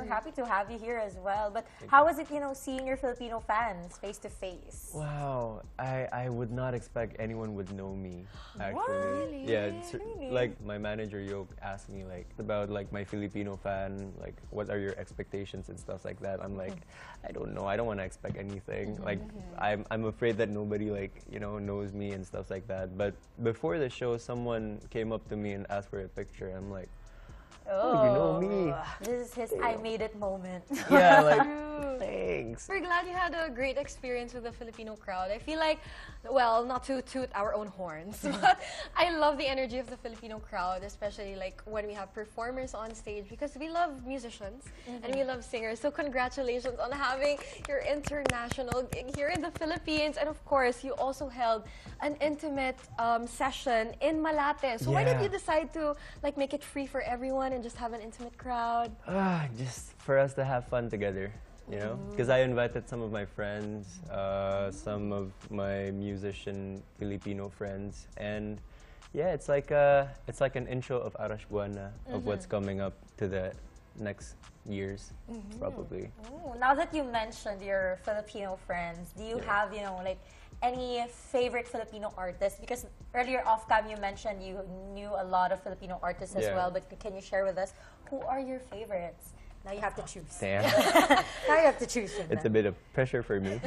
happy to have you here as well. But how was it, seeing your Filipino fans face to face? Wow, I would not expect anyone would know me, actually. Really? Yeah, like my manager Yoke asked me like about like my Filipino fan, like what are your expectations and stuff like that. I'm like, I don't know. I don't want to expect anything. Like I'm afraid that nobody like knows me and stuff like that. But before the show, someone came up to me and asked for a picture. I'm like, oh, you know me. This is his I made it moment. Yeah, like, thanks. We're glad you had a great experience with the Filipino crowd. I feel like, well, not to toot our own horns, but I love the energy of the Filipino crowd, especially like when we have performers on stage, because we love musicians and we love singers. So congratulations on having your international gig here in the Philippines. And of course, you also held an intimate session in Malate. So why did you decide to like make it free for everyone and just have an intimate crowd? Just for us to have fun together, because I invited some of my friends, some of my musician Filipino friends, and yeah, it's like an intro of Arash Buana of what's coming up to the next years, probably. Ooh, now that you mentioned your Filipino friends, do you have like any favorite Filipino artists? Because earlier off cam you mentioned you knew a lot of Filipino artists as well, but can you share with us who are your favorites? Now you have to choose. Damn. Now you have to choose. It's a bit of pressure for me.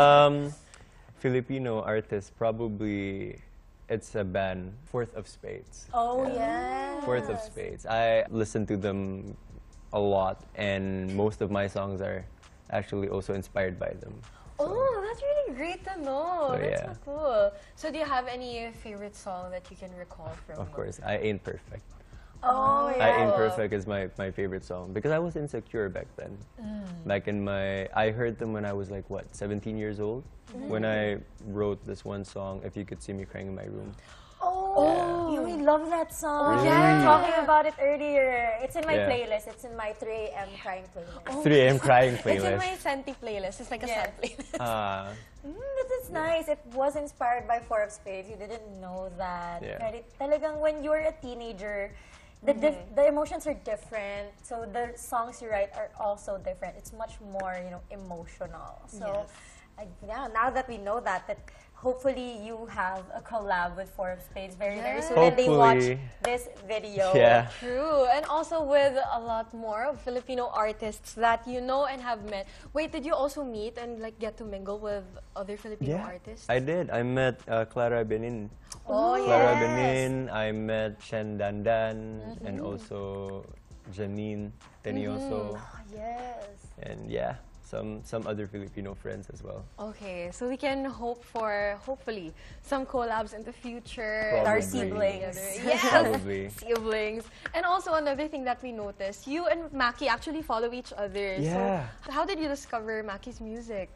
Filipino artists, probably it's a band, Fourth of Spades. Oh yeah. Fourth of Spades. I listen to them a lot, and most of my songs are actually also inspired by them. So. Oh, that's really great to know. So, that's yeah. so cool. So do you have any favorite song that you can recall from? Of course, I Ain't Perfect. Oh yeah. I Ain't Perfect is my favorite song because I was insecure back then. Back in I heard them when I was like, what, 17 years old? When I wrote this one song, If You Could See Me Crying in My Room. Oh, you really love that song. Really? Yeah, we were talking about it earlier. It's in my Yeah. playlist. It's in my 3 a.m. crying playlist. 3 a.m. crying It's in playlist. my Senti playlist. It's like a Sent playlist. That is nice. It was inspired by Four of Spades. You didn't know that. Yeah. Pero talagang when you're a teenager, the emotions are different. So the songs you write are also different. It's much more, emotional. So, yeah, now that we know that hopefully you have a collab with Four of Spades very, very soon. And they watch Hopefully. this video. Yeah. True. And also with a lot more of Filipino artists that you know and have met. Wait, did you also meet and like get to mingle with other Filipino artists? I did. I met Clara Benin. Oh, Clara yes. Benin. I met Shen Dandan and also Janine Tenioso. Oh, yes. And yeah, some other Filipino friends as well. Okay, so we can hope for, hopefully, some collabs in the future. Probably. Our siblings. Yes, Probably. siblings. And also another thing that we noticed, you and Maki actually follow each other. Yeah. So how did you discover Maki's music?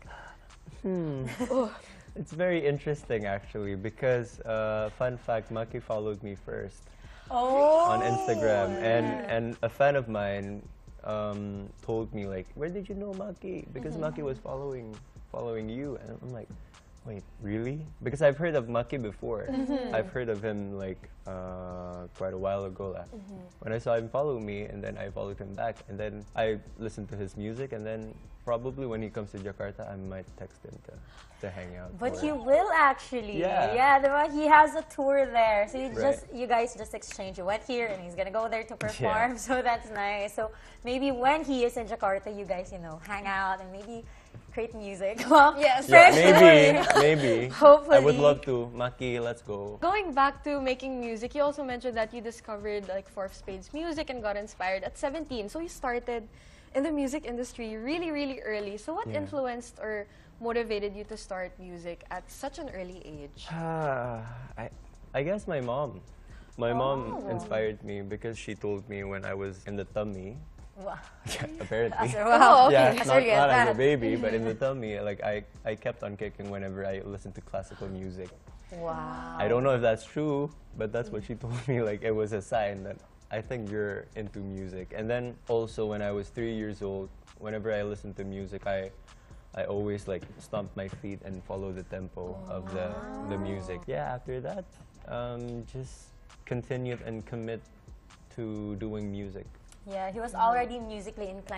It's very interesting actually because fun fact, Maki followed me first on Instagram, and a fan of mine told me like, where did you know Maki? Because Maki was following you, and I'm like, wait, really? Because I've heard of Maki before. I've heard of him like quite a while ago. When I saw him follow me, and then I followed him back, and then I listened to his music, and then probably when he comes to Jakarta, I might text him to hang out. But you will actually. Yeah. Yeah, he has a tour there. So Right. you guys just exchange. You went here and he's gonna go there to perform. So that's nice. So maybe when he is in Jakarta, you guys, hang out and maybe create music. Well, Yes. Yeah, maybe. Hopefully. I would love to. Maki, let's go. Going back to making music, you also mentioned that you discovered like Four of Spades music and got inspired at 17. So you started in the music industry really, really early. So what influenced or motivated you to start music at such an early age? I guess my mom. My mom inspired me because she told me when I was in the tummy. Wow. Yeah, apparently. Wow. okay. Yeah, That's not, really not as a bad. baby, but in the tummy, like I kept on kicking whenever I listened to classical music. Wow. I don't know if that's true, but that's what she told me. Like it was a sign that I think you're into music. And then also when I was 3 years old, whenever I listened to music, I always like stomp my feet and follow the tempo of the music. Yeah, after that, just continued and commit to doing music. Yeah, he was already musically inclined.